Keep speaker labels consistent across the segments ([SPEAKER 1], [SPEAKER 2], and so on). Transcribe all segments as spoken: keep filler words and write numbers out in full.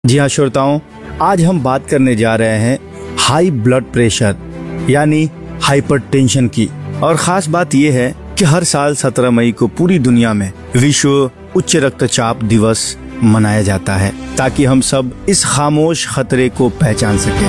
[SPEAKER 1] जी हाँ श्रोताओं, आज हम बात करने जा रहे हैं हाई ब्लड प्रेशर यानी हाइपरटेंशन की। और खास बात यह है कि हर साल सत्रह मई को पूरी दुनिया में विश्व उच्च रक्तचाप दिवस मनाया जाता है, ताकि हम सब इस खामोश खतरे को पहचान सकें।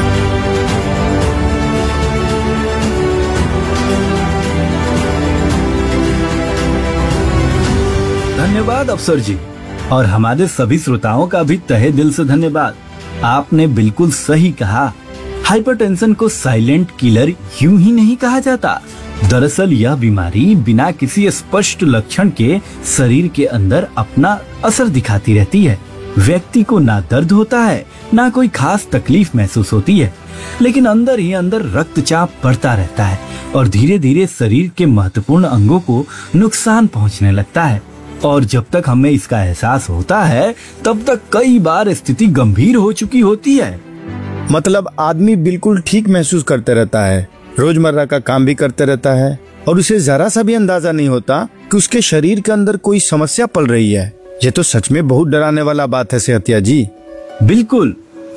[SPEAKER 2] धन्यवाद अफसर जी, और हमारे सभी श्रोताओं का भी तहे दिल से धन्यवाद। आपने बिल्कुल सही कहा, हाइपरटेंशन को साइलेंट किलर यूं ही नहीं कहा जाता। दरअसल यह बीमारी बिना किसी स्पष्ट लक्षण के शरीर के अंदर अपना असर दिखाती रहती है। व्यक्ति को ना दर्द होता है, ना कोई खास तकलीफ महसूस होती है, लेकिन अंदर ही अंदर रक्तचाप बढ़ता रहता है और धीरे धीरे शरीर के महत्वपूर्ण अंगों को नुकसान पहुंचने लगता है। और जब तक हमें इसका एहसास होता है, तब तक कई बार स्थिति गंभीर हो चुकी होती है।
[SPEAKER 1] मतलब आदमी बिल्कुल ठीक महसूस करते रहता है, रोजमर्रा का काम भी करते रहता है, और उसे जरा सा भी अंदाजा नहीं होता कि उसके शरीर के अंदर कोई समस्या पल रही है। ये तो सच में बहुत डराने वाला बात है सेहतिया जी।
[SPEAKER 2] बिल्कुल,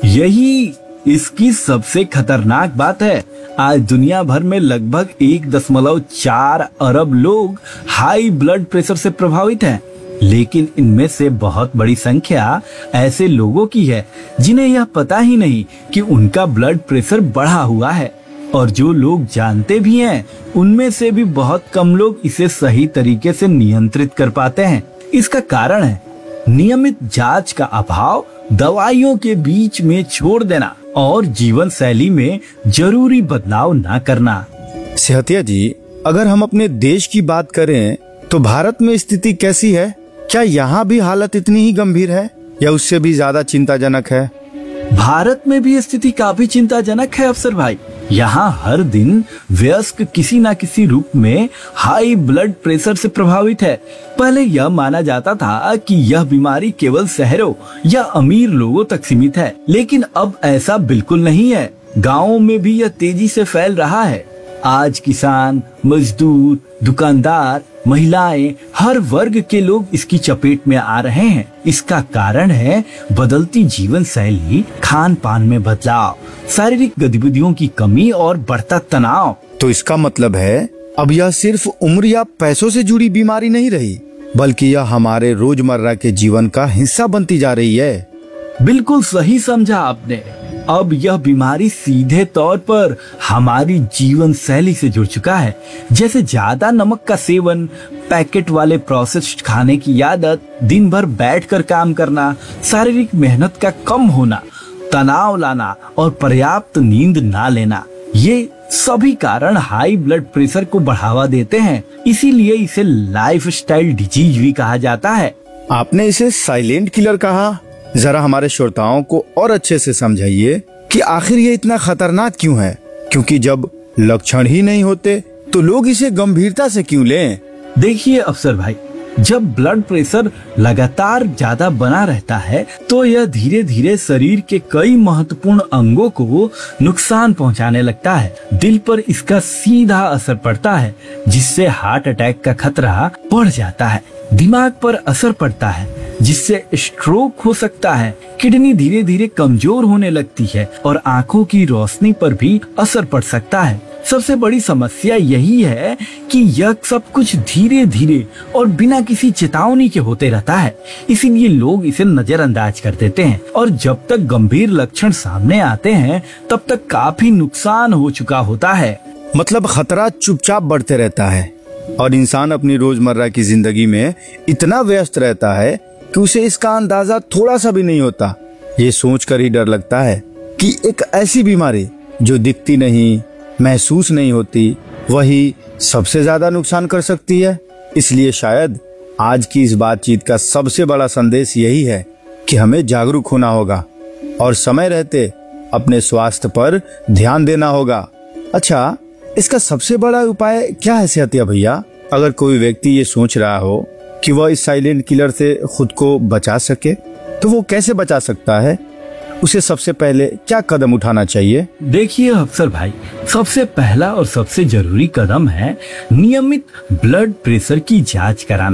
[SPEAKER 2] यही इसकी सबसे खतरनाक बात है। आज दुनिया भर में लगभग एक दशमलव चार अरब लोग हाई ब्लड प्रेशर से प्रभावित हैं, लेकिन इनमें से बहुत बड़ी संख्या ऐसे लोगों की है जिन्हें यह पता ही नहीं कि उनका ब्लड प्रेशर बढ़ा हुआ है। और जो लोग जानते भी हैं, उनमें से भी बहुत कम लोग इसे सही तरीके से नियंत्रित कर पाते हैं। इसका कारण है नियमित जांच का अभाव, दवाइयों के बीच में छोड़ देना और जीवन शैली में जरूरी बदलाव ना करना।
[SPEAKER 1] सेहतिया जी, अगर हम अपने देश की बात करें तो भारत में स्थिति कैसी है? क्या यहाँ भी हालत इतनी ही गंभीर है या उससे भी ज्यादा चिंताजनक है?
[SPEAKER 2] भारत में भी स्थिति काफी चिंताजनक है अफसर भाई। यहाँ हर दिन वयस्क किसी न किसी रूप में हाई ब्लड प्रेशर से प्रभावित है। पहले यह माना जाता था कि यह बीमारी केवल शहरों या अमीर लोगों तक सीमित है, लेकिन अब ऐसा बिल्कुल नहीं है। गाँवों में भी यह तेजी से फैल रहा है। आज किसान, मजदूर, दुकानदार, महिलाएं, हर वर्ग के लोग इसकी चपेट में आ रहे हैं। इसका कारण है बदलती जीवन शैली, खान पान में बदलाव, शारीरिक गतिविधियों की कमी और बढ़ता तनाव।
[SPEAKER 1] तो इसका मतलब है अब यह सिर्फ उम्र या पैसों से जुड़ी बीमारी नहीं रही, बल्कि यह हमारे रोजमर्रा के जीवन का हिस्सा बनती जा रही है।
[SPEAKER 2] बिल्कुल सही समझा आपने। अब यह बीमारी सीधे तौर पर हमारी जीवन शैली से जुड़ चुका है, जैसे ज्यादा नमक का सेवन, पैकेट वाले प्रोसेस्ड खाने की आदत, दिन भर बैठकर काम करना, शारीरिक मेहनत का कम होना, तनाव लाना और पर्याप्त नींद ना लेना। ये सभी कारण हाई ब्लड प्रेशर को बढ़ावा देते हैं। इसीलिए इसे लाइफस्टाइल डिजीज भी कहा जाता है।
[SPEAKER 1] आपने इसे साइलेंट किलर कहा। जरा हमारे श्रोताओं को और अच्छे से समझाइए कि आखिर ये इतना खतरनाक क्यों है? क्योंकि जब लक्षण ही नहीं होते तो लोग इसे गंभीरता से क्यों लें?
[SPEAKER 2] देखिए अफसर भाई, जब ब्लड प्रेशर लगातार ज्यादा बना रहता है तो यह धीरे धीरे शरीर के कई महत्वपूर्ण अंगों को नुकसान पहुंचाने लगता है। दिल पर इसका सीधा असर पड़ता है, जिससे हार्ट अटैक का खतरा बढ़ जाता है। दिमाग पर असर पड़ता है, जिससे स्ट्रोक हो सकता है। किडनी धीरे धीरे कमजोर होने लगती है और आंखों की रोशनी पर भी असर पड़ सकता है। सबसे बड़ी समस्या यही है कि यह सब कुछ धीरे धीरे और बिना किसी चेतावनी के होते रहता है। इसीलिए लोग इसे नजरअंदाज कर देते हैं, और जब तक गंभीर लक्षण सामने आते हैं तब तक काफी नुकसान हो चुका होता है।
[SPEAKER 1] मतलब खतरा चुपचाप बढ़ते रहता है और इंसान अपनी रोजमर्रा की जिंदगी में इतना व्यस्त रहता है कि उसे इसका अंदाजा थोड़ा सा भी नहीं होता। ये सोचकर ही डर लगता है कि एक ऐसी बीमारी जो दिखती नहीं, महसूस नहीं होती, वही सबसे ज्यादा नुकसान कर सकती है। इसलिए शायद आज की इस बातचीत का सबसे बड़ा संदेश यही है कि हमें जागरूक होना होगा और समय रहते अपने स्वास्थ्य पर ध्यान देना होगा। अच्छा, इसका सबसे बड़ा उपाय क्या है सेहतिया भैया? अगर कोई व्यक्ति ये सोच रहा हो कि वह इस साइलेंट किलर से खुद को बचा सके, तो वो कैसे बचा सकता है? उसे सबसे पहले क्या कदम उठाना चाहिए?
[SPEAKER 2] देखिए अफसर भाई, सबसे पहला और सबसे जरूरी कदम है नियमित ब्लड प्रेशर की जांच कराना।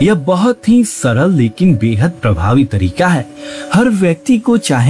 [SPEAKER 2] यह बहुत ही सरल लेकिन बेहद प्रभावी तरीका है। हर व्यक्ति को चाहे